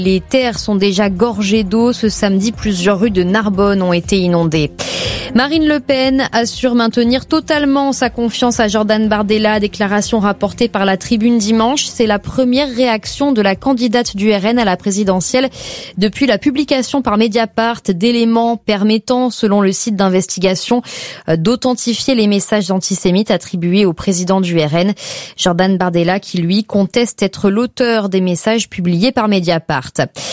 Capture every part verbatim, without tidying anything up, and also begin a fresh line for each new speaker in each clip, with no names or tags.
Les terres sont déjà gorgées d'eau. Ce samedi, plusieurs rues de Narbonne ont été inondées. Marine Le Pen assure maintenir totalement sa confiance à Jordan Bardella. Déclaration rapportée par la Tribune dimanche. C'est la première réaction de la candidate du R N à la présidentielle depuis la publication par Mediapart d'éléments permettant, selon le site d'investigation, d'authentifier les messages antisémites attribués au président du R N. Jordan Bardella qui, lui, conteste être l'auteur des messages publiés par Mediapart.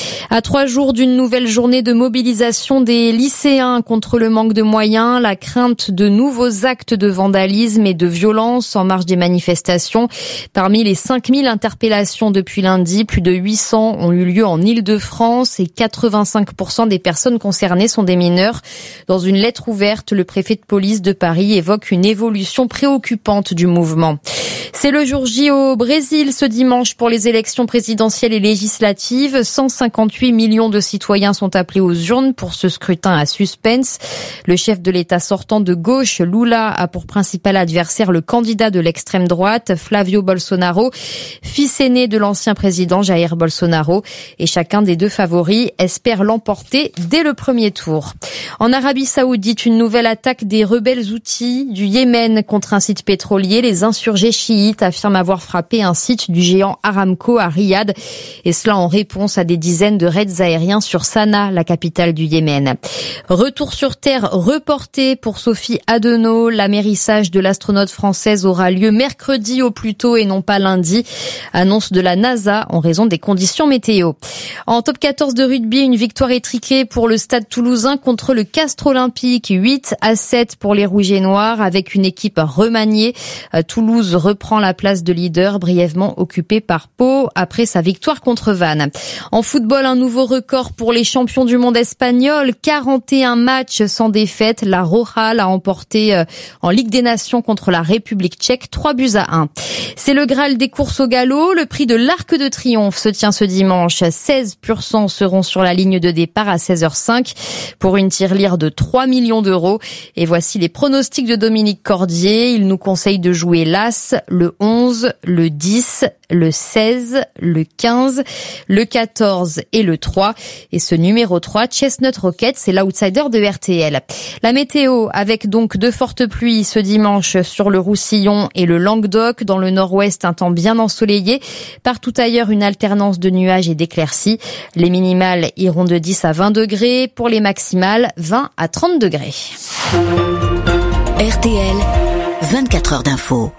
À trois jours d'une nouvelle journée de mobilisation des lycéens contre le manque de moyens, la crainte de nouveaux actes de vandalisme et de violence en marge des manifestations. Parmi les cinq mille interpellations depuis lundi, plus de huit cents ont eu lieu en Île-de-France et quatre-vingt-cinq pour cent des personnes concernées sont des mineurs. Dans une lettre ouverte, le préfet de police de Paris évoque une évolution préoccupante du mouvement. C'est le jour J au Brésil ce dimanche pour les élections présidentielles et législatives. cent cinquante-huit millions de citoyens sont appelés aux urnes pour ce scrutin à suspense. Le chef de l'État sortant de gauche, Lula, a pour principal adversaire le candidat de l'extrême droite, Flavio Bolsonaro, fils aîné de l'ancien président Jair Bolsonaro. Et chacun des deux favoris espère l'emporter dès le premier tour. En Arabie Saoudite, une nouvelle attaque des rebelles Houthis du Yémen contre un site pétrolier. Les insurgés chiites affirment avoir frappé un site du géant Aramco à Riyad, et cela en réponse à des dizaines de raids aériens sur Sanaa, la capitale du Yémen. Retour sur Terre reporté pour Sophie Adenau. L'amérissage de l'astronaute française aura lieu mercredi au plus tôt et non pas lundi. Annonce de la NASA en raison des conditions météo. En top quatorze de rugby, une victoire étriquée pour le Stade Toulousain contre le Castres Olympique. huit à sept pour les Rouges et Noirs avec une équipe remaniée. Toulouse reprend la place de leader brièvement occupée par Pau après sa victoire contre Vannes. En football, un nouveau record pour les champions du monde espagnols. quarante et un matchs sans défaite. La Roja l'a emporté en Ligue des Nations contre la République tchèque, trois buts à un. C'est le Graal des courses au galop. Le prix de l'Arc de Triomphe se tient ce dimanche. seize pur sang seront sur la ligne de départ à seize heures cinq pour une tirelire de trois millions d'euros. Et voici les pronostics de Dominique Cordier. Il nous conseille de jouer l'As, le onze, le dix, le seize, le quinze, le quatorze et le trois. Et ce numéro trois, Chestnut Rocket, c'est l'outsider de R T L. La météo, avec donc de fortes pluies ce dimanche sur le Roussillon et le Languedoc. Dans le nord-ouest, un temps bien ensoleillé. Partout ailleurs, une alternance de nuages et d'éclaircies. Les minimales iront de dix à vingt degrés. Pour les maximales, vingt à trente degrés.
R T L, vingt-quatre heures d'info.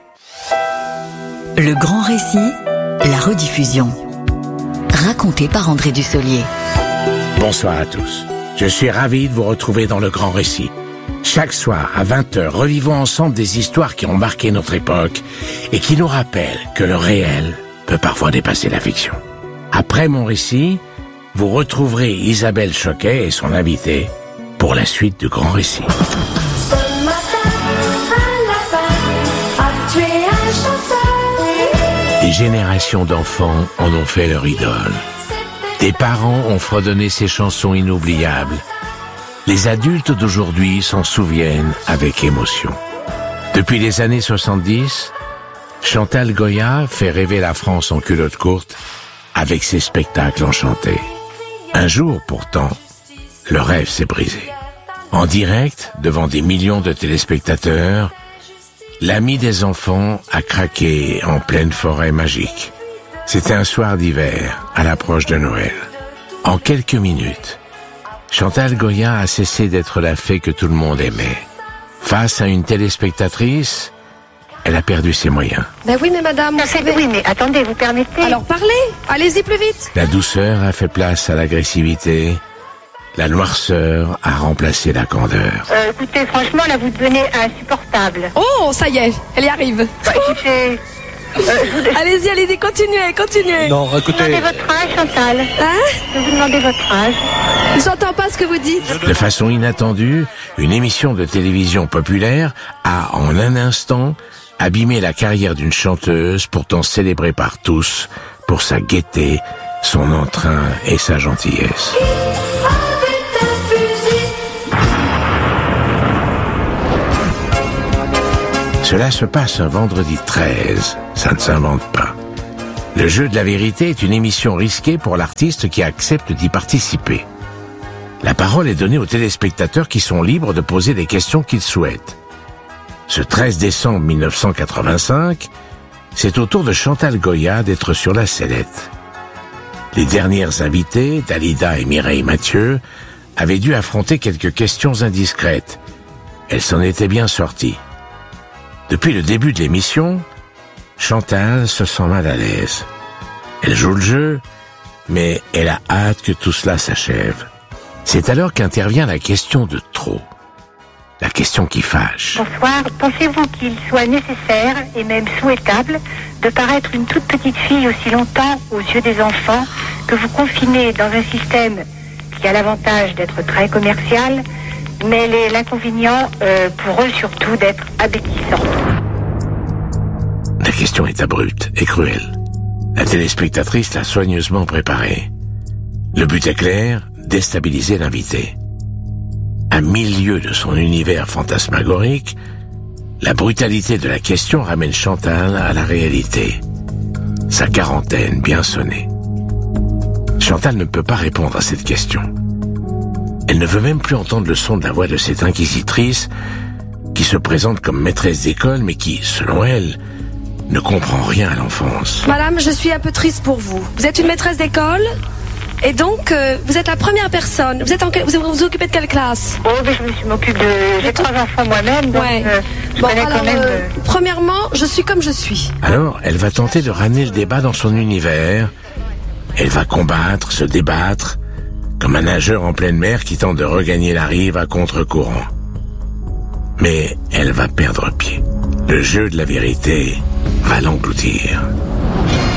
Le grand récit, la rediffusion. Raconté par André Dussolier.
Bonsoir à tous. Je suis ravi de vous retrouver dans le grand récit. Chaque soir, à vingt heures, revivons ensemble des histoires qui ont marqué notre époque et qui nous rappellent que le réel peut parfois dépasser la fiction. Après mon récit, vous retrouverez Isabelle Choquet et son invité pour la suite du grand récit.
Ce matin, un lapin a tué un chasseur.
Des générations d'enfants en ont fait leur idole. Des parents ont fredonné ces chansons inoubliables. Les adultes d'aujourd'hui s'en souviennent avec émotion. Depuis les années soixante-dix, Chantal Goya fait rêver la France en culotte courte avec ses spectacles enchantés. Un jour, pourtant, le rêve s'est brisé. En direct, devant des millions de téléspectateurs, l'ami des enfants a craqué en pleine forêt magique. C'était un soir d'hiver, à l'approche de Noël. En quelques minutes, Chantal Goya a cessé d'être la fée que tout le monde aimait. Face à une téléspectatrice, elle a perdu ses moyens.
Ben oui, mais madame, vous savez...
Oui, mais attendez, vous permettez...
Alors parlez, allez-y plus vite.
La douceur a fait place à l'agressivité. La noirceur a remplacé la candeur.
Euh, écoutez, franchement, là, vous devenez insupportable.
Oh, ça y est, elle y arrive.
Bah, écoutez... Euh, vous...
Allez-y, allez-y, continuez, continuez.
Non, écoutez...
Vous demandez votre âge, Chantal.
Hein?
Je vous demandez votre âge.
J'entends pas ce que vous dites.
De façon inattendue, une émission de télévision populaire a, en un instant, abîmé la carrière d'une chanteuse pourtant célébrée par tous pour sa gaieté, son entrain et sa gentillesse. Cela se passe un vendredi treize, ça ne s'invente pas. Le jeu de la vérité est une émission risquée pour l'artiste qui accepte d'y participer. La parole est donnée aux téléspectateurs qui sont libres de poser les questions qu'ils souhaitent. Ce treize décembre mille neuf cent quatre-vingt-cinq, c'est au tour de Chantal Goya d'être sur la sellette. Les dernières invitées, Dalida et Mireille Mathieu, avaient dû affronter quelques questions indiscrètes. Elles s'en étaient bien sorties. Depuis le début de l'émission, Chantal se sent mal à l'aise. Elle joue le jeu, mais elle a hâte que tout cela s'achève. C'est alors qu'intervient la question de trop. La question qui fâche.
Bonsoir. Pensez-vous qu'il soit nécessaire et même souhaitable de paraître une toute petite fille aussi longtemps aux yeux des enfants que vous confinez dans un système qui a l'avantage d'être très commercial, mais les- l'inconvénient euh, pour eux surtout d'être abétissant?
La question est abrupte et cruelle. La téléspectatrice l'a soigneusement préparée. Le but est clair, déstabiliser l'invité. À mille lieues de son univers fantasmagorique, la brutalité de la question ramène Chantal à la réalité. Sa quarantaine bien sonnée. Chantal ne peut pas répondre à cette question. Elle ne veut même plus entendre le son de la voix de cette inquisitrice qui se présente comme maîtresse d'école mais qui, selon elle, ne comprend rien à l'enfance.
Madame, je suis un peu triste pour vous. Vous êtes une maîtresse d'école et donc euh, vous êtes la première personne. Vous êtes en quel- vous vous occupez de quelle classe?
Oh, mais je me suis m'occupe de... J'ai trois enfants moi-même, donc
Ouais.
euh, je
Bon,
connais
alors,
quand même...
euh,
euh,
premièrement, je suis comme je suis.
Alors, elle va tenter de ramener le débat dans son univers. Elle va combattre, se débattre, comme un nageur en pleine mer qui tente de regagner la rive à contre-courant. Mais elle va perdre pied. Le jeu de la vérité va l'engloutir.